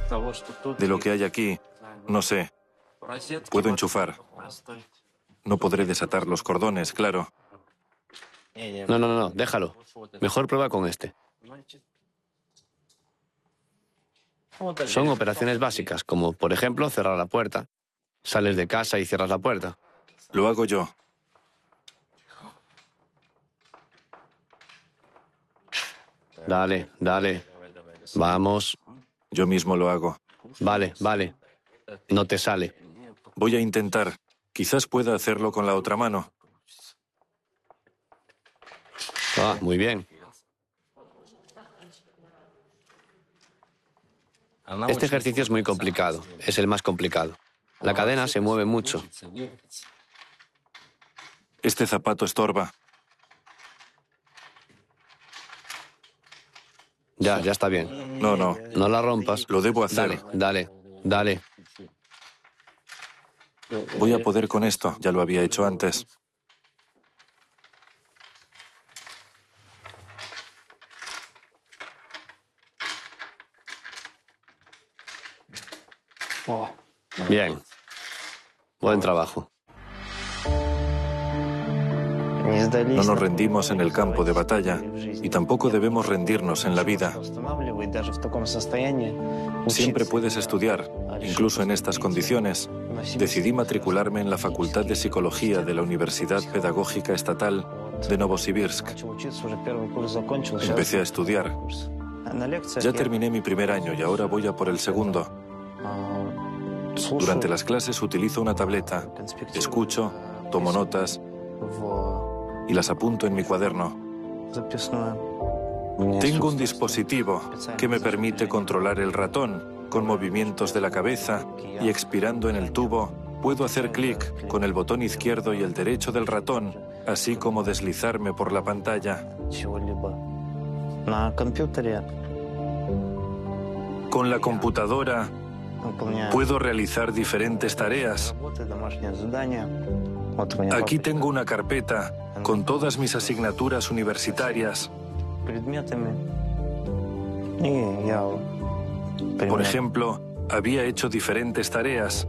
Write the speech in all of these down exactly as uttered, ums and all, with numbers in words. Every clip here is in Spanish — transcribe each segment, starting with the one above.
De lo que hay aquí, no sé. Puedo enchufar. No podré desatar los cordones, claro. No, no, no, no, déjalo. Mejor prueba con este. Son operaciones básicas, como, por ejemplo, cerrar la puerta. Sales de casa y cierras la puerta. Lo hago yo. Dale, dale. Vamos. Yo mismo lo hago. Vale, vale. No te sale. Voy a intentar. Quizás pueda hacerlo con la otra mano. Ah, muy bien. Este ejercicio es muy complicado. Es el más complicado. La cadena se mueve mucho. Este zapato estorba. Ya, ya está bien. No, no. No la rompas. Lo debo hacer. Dale, dale, dale. Voy a poder con esto. Ya lo había hecho antes. Bien. Buen trabajo. No nos rendimos en el campo de batalla y tampoco debemos rendirnos en la vida. Siempre puedes estudiar, incluso en estas condiciones. Decidí matricularme en la Facultad de Psicología de la Universidad Pedagógica Estatal de Novosibirsk. Empecé a estudiar. Ya terminé mi primer año y ahora voy a por el segundo. Durante las clases utilizo una tableta, escucho, tomo notas y las apunto en mi cuaderno. Tengo un dispositivo que me permite controlar el ratón con movimientos de la cabeza y expirando en el tubo puedo hacer clic con el botón izquierdo y el derecho del ratón, así como deslizarme por la pantalla. Con la computadora puedo realizar diferentes tareas. Aquí tengo una carpeta con todas mis asignaturas universitarias. Por ejemplo, había hecho diferentes tareas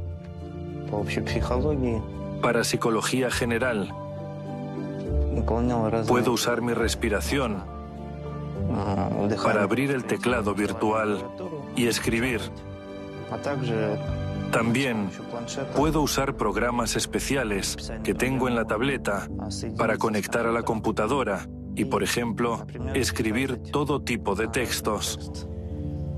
para psicología general. Puedo usar mi respiración para abrir el teclado virtual y escribir. También puedo usar programas especiales que tengo en la tableta para conectar a la computadora y, por ejemplo, escribir todo tipo de textos.